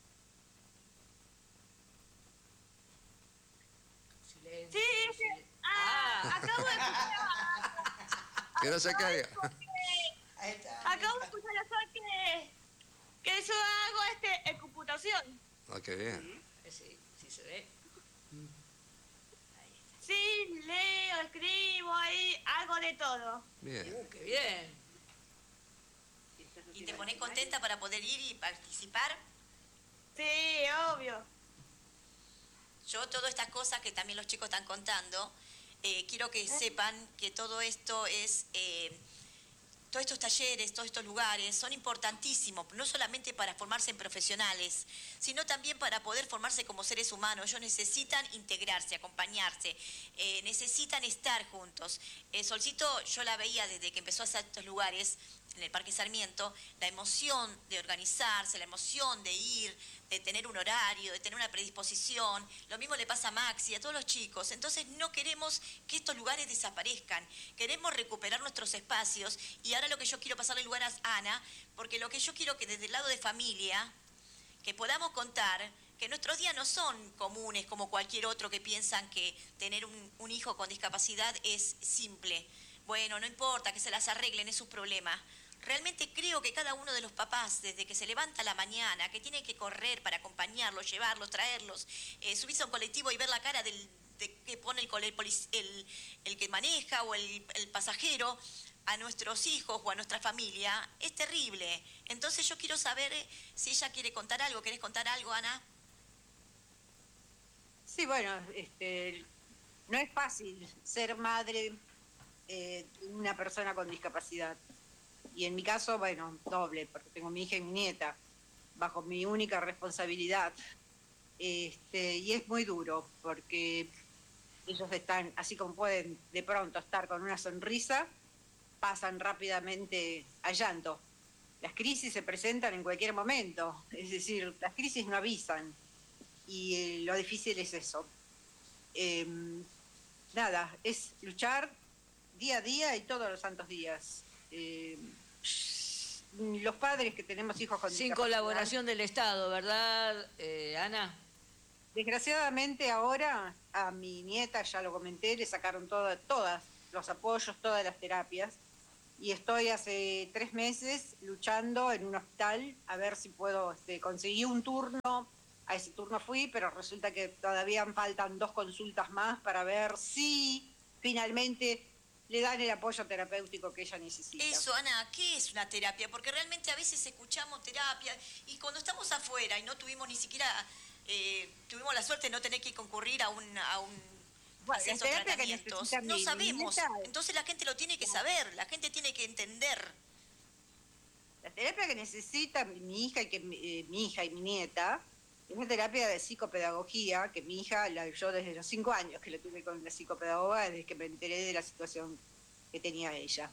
B: Silencio.
I: Sí, acabo de escuchar.
D: Que no se caiga.
I: Acabo de escuchar a Sol que yo hago computación.
D: Ah, qué bien.
B: Sí, sí se ve.
I: Sí, leo, escribo ahí, hago de todo.
D: Bien.
B: ¡Qué bien!
C: ¿Y te pones contenta para poder ir y participar?
I: Sí, obvio.
C: Yo todas estas cosas que también los chicos están contando, quiero que sepan que todo esto es... todos estos talleres, todos estos lugares son importantísimos, no solamente para formarse en profesionales, sino también para poder formarse como seres humanos. Ellos necesitan integrarse, acompañarse, necesitan estar juntos. Solcito, yo la veía desde que empezó a hacer estos lugares, en el Parque Sarmiento, la emoción de organizarse, la emoción de ir, de tener un horario, de tener una predisposición. Lo mismo le pasa a Maxi, a todos los chicos. Entonces no queremos que estos lugares desaparezcan. Queremos recuperar nuestros espacios. Y ahora lo que yo quiero pasarle lugar a Ana, porque lo que yo quiero que desde el lado de familia, que podamos contar que nuestros días no son comunes como cualquier otro que piensan que tener un hijo con discapacidad es simple. Bueno, no importa, que se las arreglen, es su problema. Realmente creo que cada uno de los papás, desde que se levanta a la mañana, que tiene que correr para acompañarlos, llevarlos, traerlos, subirse a un colectivo y ver la cara de que pone el que maneja o el pasajero a nuestros hijos o a nuestra familia, es terrible. Entonces yo quiero saber si ella quiere contar algo. ¿Querés contar algo, Ana?
F: Sí, bueno, no es fácil ser madre de una persona con discapacidad. Y en mi caso, bueno, doble, porque tengo mi hija y mi nieta, bajo mi única responsabilidad. Y es muy duro, porque ellos están, así como pueden de pronto estar con una sonrisa, pasan rápidamente al llanto. Las crisis se presentan en cualquier momento, es decir, las crisis no avisan. Y lo difícil es eso.
J: nada, es luchar día a día y todos los santos días. Los padres que tenemos hijos con
B: Sin
J: discapacidad,
B: colaboración del Estado, ¿verdad, Ana?
J: desgraciadamente ahora a mi nieta, ya lo comenté, le sacaron todos los apoyos, todas las terapias, y estoy hace 3 meses luchando en un hospital a ver si puedo conseguir un turno. A ese turno fui, pero resulta que todavía faltan 2 consultas más para ver si finalmente le dan el apoyo terapéutico que ella necesita.
C: Eso, Ana, ¿qué es una terapia? Porque realmente a veces escuchamos terapia y cuando estamos afuera y no tuvimos ni siquiera, tuvimos la suerte de no tener que concurrir a un
J: Bueno,
C: esos
J: la terapia que
C: tratamientos,
J: necesita
C: no
J: mi
C: sabemos.
J: nieta,
C: Entonces la gente lo tiene que saber, la gente tiene que entender.
J: la terapia que necesita mi hija y mi nieta es una terapia de psicopedagogía que mi hija yo desde los 5 años que la tuve con la psicopedagoga, desde que me enteré de la situación que tenía ella.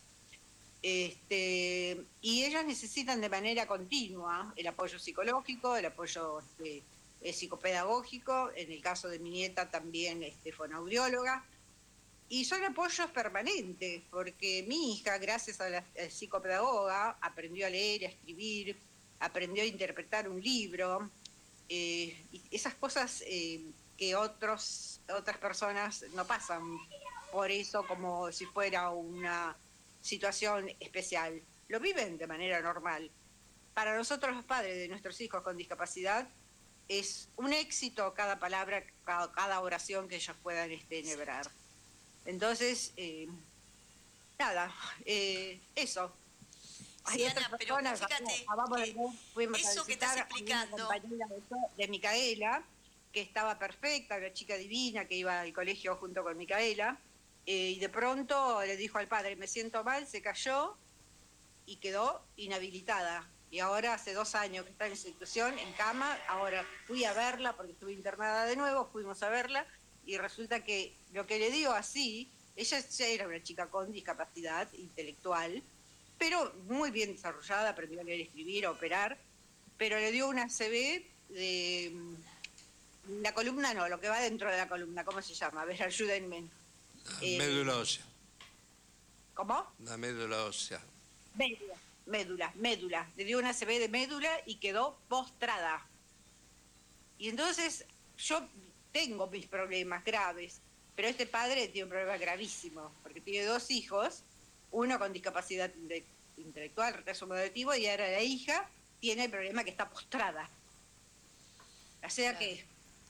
J: Y ellas necesitan de manera continua el apoyo psicológico, el apoyo psicopedagógico, en el caso de mi nieta también fonoaudióloga, y son apoyos permanentes, porque mi hija, gracias a la psicopedagoga, aprendió a leer, a escribir, aprendió a interpretar un libro, y esas cosas que otras personas no pasan por eso como si fuera una situación especial, lo viven de manera normal. Para nosotros los padres de nuestros hijos con discapacidad es un éxito cada palabra, cada oración que ellos puedan enhebrar. Entonces, nada, eso.
C: Sí, Ana, pero fíjate,
J: fuimos
C: eso
J: a
C: que estás
J: visitar
C: explicando,
J: a una compañera de Micaela, que estaba perfecta, una chica divina que iba al colegio junto con Micaela, y de pronto le dijo al padre, me siento mal, se cayó y quedó inhabilitada. Y ahora hace 2 años que está en institución, en cama, ahora fui a verla porque estuve internada de nuevo, fuimos a verla, y resulta que lo que le dio así, ella ya era una chica con discapacidad intelectual, pero muy bien desarrollada, aprendió a leer, escribir, a operar, pero le dio una ACV de la columna, no, lo que va dentro de la columna, ¿cómo se llama? A ver, ayúdenme.
D: Médula ósea.
J: ¿Cómo?
D: La médula ósea.
J: Médula. Le dio una ACV de médula y quedó postrada. Y entonces yo tengo mis problemas graves, pero este padre tiene un problema gravísimo, porque tiene 2 hijos, uno con discapacidad intelectual, retraso moderativo, y ahora la hija tiene el problema que está postrada. O sea que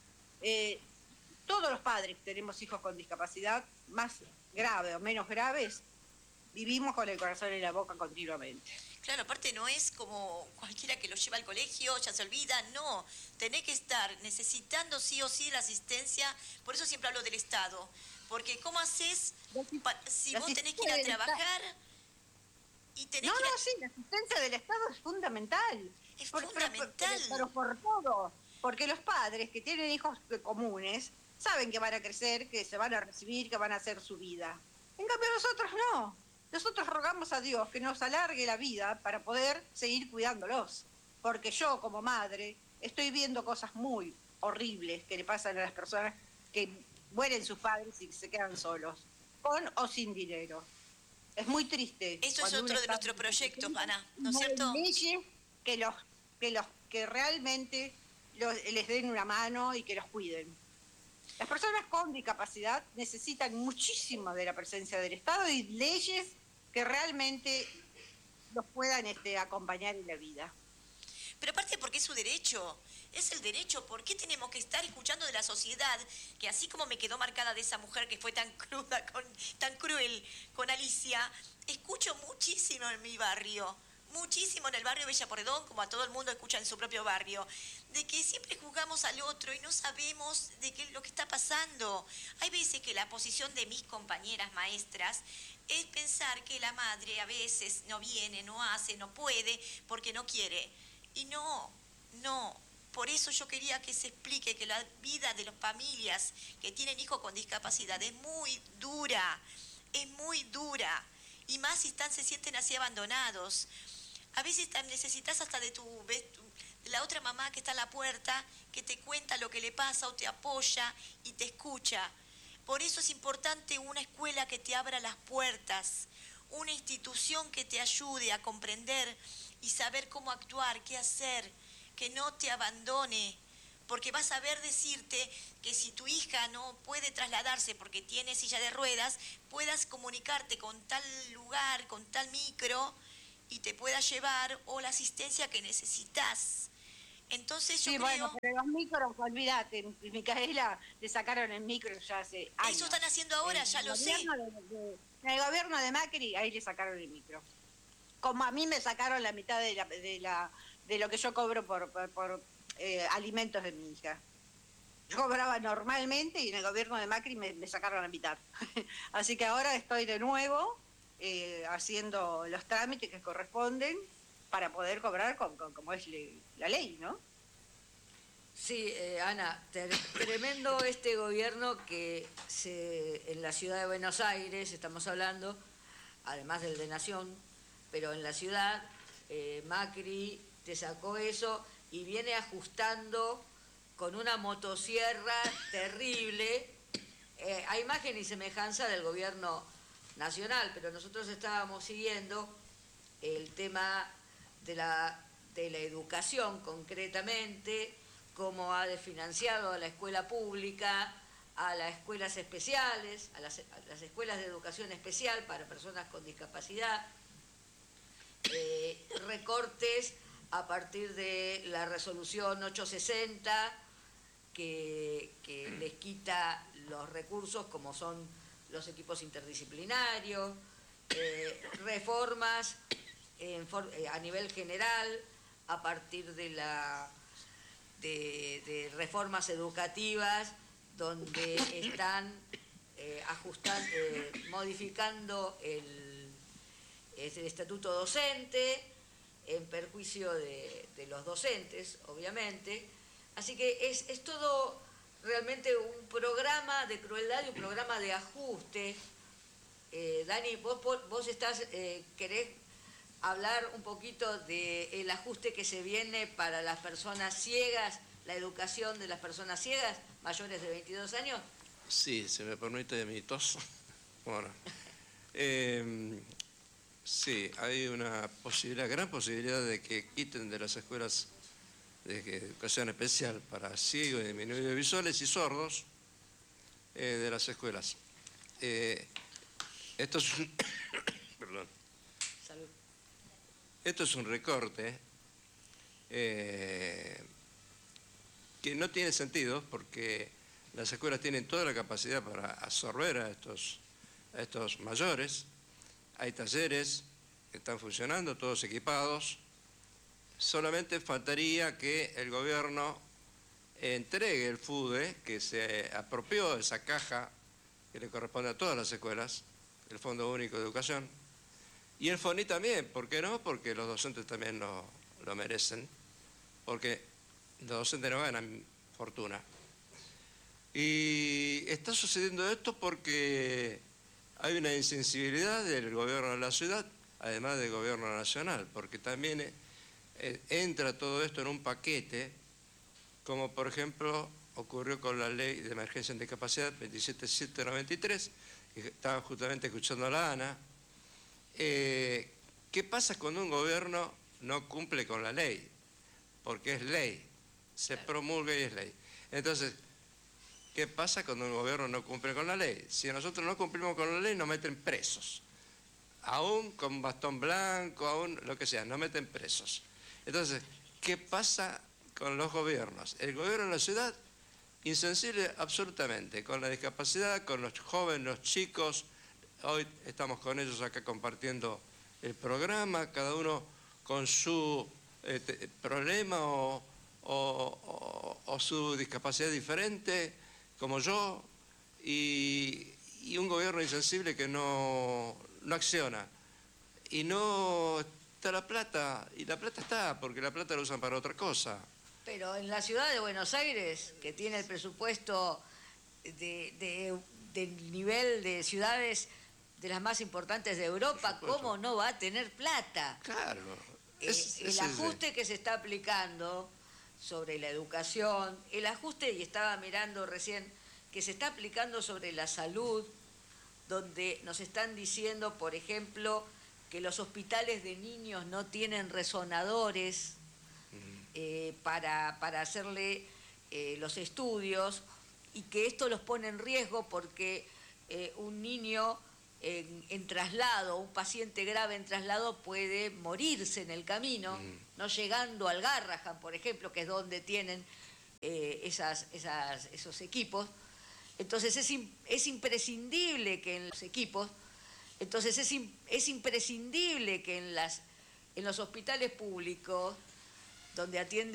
J: todos los padres que tenemos hijos con discapacidad, más grave o menos graves, vivimos con el corazón en la boca continuamente.
C: claro, aparte no es como cualquiera que lo lleva al colegio, ya se olvida, no, tenés que estar necesitando sí o sí la asistencia, por eso siempre hablo del Estado, porque ¿cómo haces si vos tenés que ir a trabajar y tenés que ir a...
J: Sí, la asistencia del Estado es fundamental.
C: Es fundamental.
J: Pero por todo, porque los padres que tienen hijos comunes saben que van a crecer, que se van a recibir, que van a hacer su vida. En cambio nosotros no. Nosotros rogamos a Dios que nos alargue la vida para poder seguir cuidándolos. Porque yo, como madre, estoy viendo cosas muy horribles que le pasan a las personas que mueren sus padres y se quedan solos, con o sin dinero. Es muy triste.
C: Eso es otro de nuestros proyectos, Ana, ¿no es
J: no
C: cierto?
J: hay leyes que realmente les den una mano y que los cuiden. Las personas con discapacidad necesitan muchísimo de la presencia del Estado y leyes que realmente los puedan acompañar en la vida.
C: Pero aparte porque es su derecho, es el derecho. ¿Por qué tenemos que estar escuchando de la sociedad que así como me quedó marcada de esa mujer que fue tan cruda, tan cruel con Alicia, escucho muchísimo en mi barrio, muchísimo en el barrio Bella Porredón, como a todo el mundo escucha en su propio barrio, de que siempre juzgamos al otro y no sabemos de qué es lo que está pasando. Hay veces que la posición de mis compañeras maestras es pensar que la madre a veces no viene, no hace, no puede, porque no quiere. Y no. Por eso yo quería que se explique que la vida de las familias que tienen hijos con discapacidad es muy dura. Y más si se sienten así abandonados. A veces necesitas hasta de la otra mamá que está en la puerta, que te cuenta lo que le pasa o te apoya y te escucha. Por eso es importante una escuela que te abra las puertas, una institución que te ayude a comprender y saber cómo actuar, qué hacer, que no te abandone, porque vas a ver decirte que si tu hija no puede trasladarse porque tiene silla de ruedas, puedas comunicarte con tal lugar, con tal micro, y te pueda llevar o la asistencia que necesitas. Entonces yo
J: Sí,
C: creo...
J: bueno, pero los micros, olvídate, Micaela, le sacaron el micro ya hace años.
C: Eso están haciendo ahora, ya lo sé.
J: En el gobierno de Macri, ahí le sacaron el micro. Como a mí me sacaron la mitad de lo que yo cobro por alimentos de mi hija. Yo cobraba normalmente y en el gobierno de Macri me sacaron la mitad. Así que ahora estoy de nuevo haciendo los trámites que corresponden para poder cobrar como es la ley, ¿no?
B: Sí, Ana, tremendo este gobierno que en la ciudad de Buenos Aires, estamos hablando, además del de Nación, pero en la ciudad, Macri te sacó eso y viene ajustando con una motosierra terrible, a imagen y semejanza del gobierno nacional, pero nosotros estábamos siguiendo el tema de la educación concretamente, cómo ha desfinanciado a la escuela pública, a las escuelas especiales, a las escuelas de educación especial para personas con discapacidad, recortes a partir de la resolución 860 que les quita los recursos como son los equipos interdisciplinarios, reformas a nivel general a partir de reformas educativas donde están modificando el estatuto docente en perjuicio de los docentes, obviamente. Así que es todo realmente un programa de crueldad y un programa de ajuste. Dani, vos querés hablar un poquito del ajuste que se viene para las personas ciegas, la educación de las personas ciegas mayores de 22 años.
D: Sí, se me permite mi tos. Bueno, sí, hay una gran posibilidad de que quiten de las escuelas de educación especial para ciegos y disminuidos visuales y sordos de las escuelas. Esto es un... Perdón.
B: Salud.
D: Esto es un recorte que no tiene sentido porque las escuelas tienen toda la capacidad para absorber a estos mayores. Hay talleres que están funcionando, todos equipados. Solamente faltaría que el gobierno entregue el FUDE, que se apropió de esa caja que le corresponde a todas las escuelas, el Fondo Único de Educación, y el FONI también. ¿Por qué no? Porque los docentes también lo merecen, porque los docentes no ganan fortuna. Y está sucediendo esto porque hay una insensibilidad del gobierno de la ciudad, además del gobierno nacional, porque también entra todo esto en un paquete, como por ejemplo ocurrió con la Ley de Emergencia en Discapacidad 27793, que estaba justamente escuchando a la Ana. ¿Qué pasa cuando un gobierno no cumple con la ley? Porque es ley, se promulga y es ley. Entonces, ¿qué pasa cuando un gobierno no cumple con la ley? Si nosotros no cumplimos con la ley, nos meten presos. Aún con bastón blanco, aún lo que sea, nos meten presos. Entonces, ¿qué pasa con los gobiernos? El gobierno de la ciudad, insensible absolutamente, con la discapacidad, con los jóvenes, los chicos. Hoy estamos con ellos acá compartiendo el programa, cada uno con su problema o su discapacidad diferente, como yo, y un gobierno insensible que no acciona. Y no está la plata, y la plata está, porque la plata la usan para otra cosa.
B: Pero en la ciudad de Buenos Aires, que tiene el presupuesto del nivel de ciudades de las más importantes de Europa, ¿cómo no va a tener plata?
D: Claro.
B: El ajuste que se está aplicando sobre la educación, el ajuste, y estaba mirando recién que se está aplicando sobre la salud, donde nos están diciendo, por ejemplo, que los hospitales de niños no tienen resonadores para hacerle los estudios, y que esto los pone en riesgo porque un niño en traslado, un paciente grave en traslado puede morirse en el camino, no llegando al Garrahan, por ejemplo, que es donde tienen esos equipos. Entonces es imprescindible que en los equipos, entonces es imprescindible que en los hospitales públicos, donde atienden